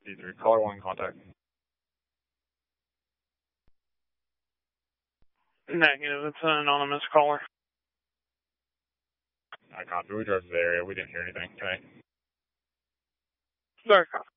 D3, caller 1 contact. Negative, it's an anonymous caller. I copy. We drove to the area. We didn't hear anything. Okay. Sorry, copy.